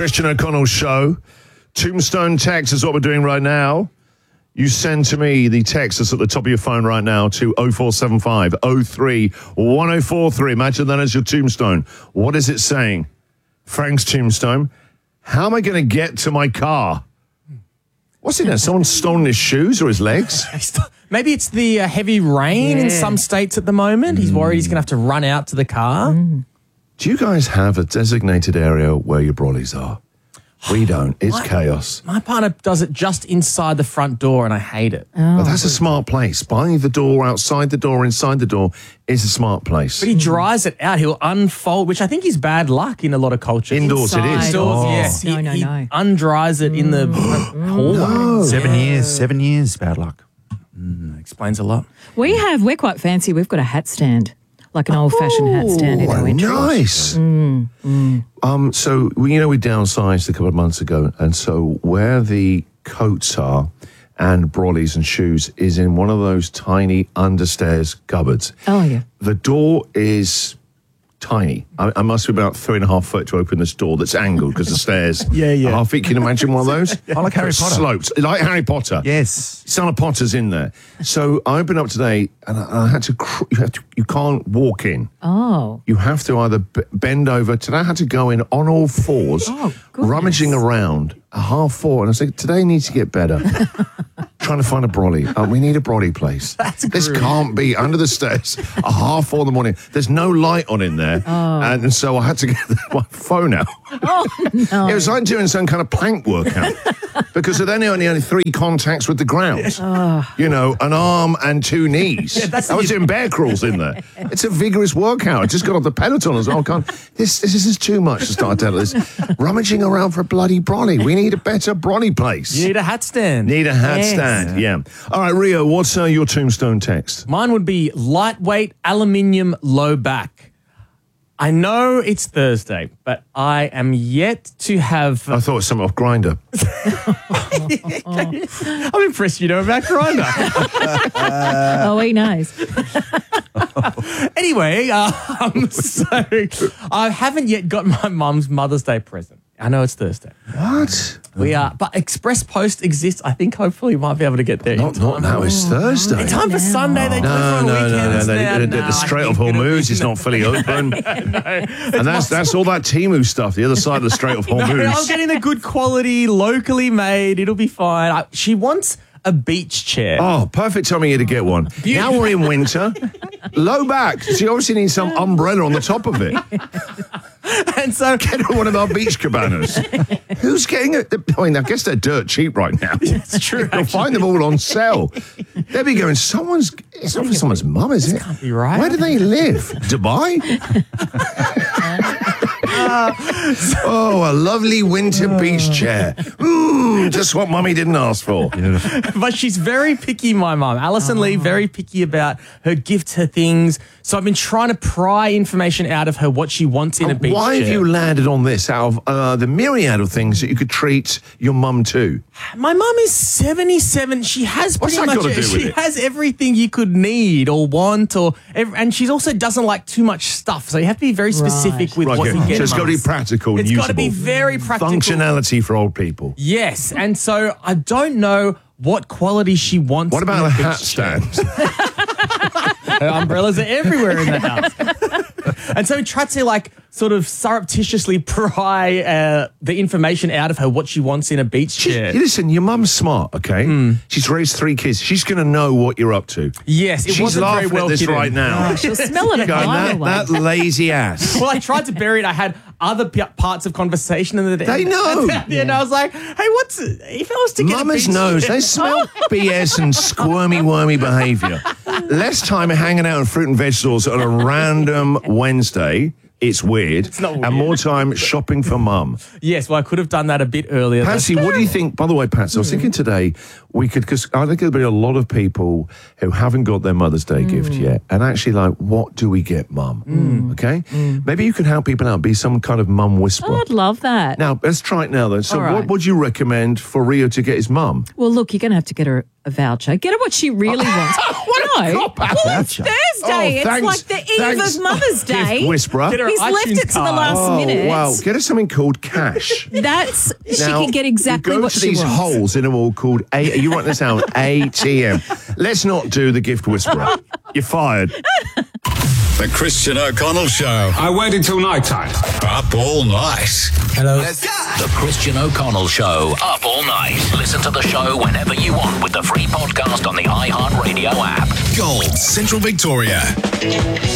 Christian O'Connell Show. Tombstone text is what we're doing right now. You send to me the text that's at the top of your phone right now to 0475 03 1043. Imagine that as your tombstone. What is it saying? Frank's tombstone. How am I going to get to my car? What's in there? Someone's stolen his shoes or his legs? Maybe it's the heavy rain in some states at the moment. He's worried he's going to have to run out to the car. Do you guys have a designated area where your brollies are? We don't. It's chaos. My partner does it just inside the front door, and I hate it. But that's a smart place. By the door, outside the door, inside the door is a smart place. But he dries it out. He'll unfold, which I think is bad luck in a lot of cultures. Indoors it is. Indoors, yes. He undries it in the hallway. No. 7 years. 7 years. Bad luck. Explains a lot. We're quite fancy. We've got a hat stand, like an old-fashioned hat stand in our entry. Nice. So, we downsized a couple of months ago, and so where the coats are and brollies and shoes is in one of those tiny understairs cupboards. Oh, yeah. The door is tiny. I must be about 3.5 foot to open this door that's angled because the stairs are half feet. Can you imagine one of those? I like Harry Potter. Slopes. Like Harry Potter. Yes. Son of Potter's in there. So I opened up today and I had to, you can't walk in. Oh. You have to either bend over. Today I had to go in on all fours, rummaging around a 3:30. And I said, today needs to get better. Trying to find a brolly. We need a brolly place. This can't be under the stairs at 4:30 in the morning. There's no light on in there. And so I had to get my phone out. Oh, no. It was like doing some kind of plank workout because there then only 3 contacts with the ground. An arm and 2 knees. I was doing bear crawls in there. It's a vigorous workout. I just got off the Peloton as well. This is too much to start out this. Rummaging around for a bloody brolly. We need a better brolly place. You need a hat stand. Need a hat stand. Yeah. All right, Rio, what's your tombstone text? Mine would be lightweight aluminium low back. I know it's Thursday, but I am yet to have... I thought it was something off Grindr. I'm impressed you know about Grindr. Oh, he knows. Anyway, so I haven't yet got my mum's Mother's Day present. I know it's Thursday. What? We are, but Express Post exists. I think hopefully we might be able to get there. Not now, it's Thursday. In time for Sunday. They do it on weekends. The Strait of Hormuz is not fully open. And that's all that Temu stuff, the other side of the Strait of Hormuz. No, I'm getting the good quality, locally made. It'll be fine. She wants a beach chair. Oh, perfect time of year to get one. Now we're in winter. Low back. She obviously needs some umbrella on the top of it. And so get her one of our beach cabanas. Who's getting it? I mean, I guess they're dirt cheap right now. It's true. You'll find them all on sale. They'll be going, it's not for someone's mum, is it? Can't be right. Where do they live? Dubai? A lovely winter beach chair. Just what mummy didn't ask for. But she's very picky, my mum. Alison Lee, very picky about her gifts, her things. So I've been trying to pry information out of her what she wants in a beach Why chair. have you landed on this out of the myriad of things that you could treat your mum to? My mum is 77. She has What's pretty that much got to do with she it? has everything you could need or want, and she also doesn't like too much stuff. So you have to be very specific with what you get. So it's got to be practical and It's usable. got to be very practical. Functionality for old people. Yes, and so I don't know what quality she wants. What about a hat stand? Her umbrellas are everywhere in the house. And so we tried to sort of surreptitiously pry the information out of her what she wants in a beach chair. Listen, your mum's smart, okay? She's raised 3 kids. She's going to know what you're up to. Yes, it She's wasn't laughing very well at this hidden. right now. She'll smell it a Going, mile away. that lazy ass. Well, I tried to bury it. I had other parts of conversation in the day. They know. And I was like, hey, if I was to get Mamas a beach knows. chair- They smell BS and squirmy-wormy behaviour. Less time hanging out in fruit and vegetables on a random Wednesday. It's weird. It's not weird. And more time shopping for mum. Yes, well, I could have done that a bit earlier. Patsy, what do you think? By the way, Patsy, I was thinking today because I think there'll be a lot of people who haven't got their Mother's Day gift yet, and actually what do we get, mum? Okay, maybe you can help people out, be some kind of mum whisperer. Oh, I'd love that. Now let's try it now, then. So, All right. what would you recommend for Rio to get his mum? Well, look, you're going to have to get her a voucher. Get her what she really wants. Well, it's Voucher. Thursday. It's thanks. like the eve Thanks. of Mother's Day. Gift whisperer. Get her He's left iTunes it to the card. last minute. Wow, get her something called cash. That's she Now, can get exactly you go what to she these wants. holes in a wall called A. You write this down. ATM. Let's not do the gift whisperer. You're fired. The Christian O'Connell Show. I wait until night time. Up all night. Hello. The Christian O'Connell Show, up all night. Listen to the show whenever you want with the free podcast on the iHeartRadio app. Gold, Central Victoria.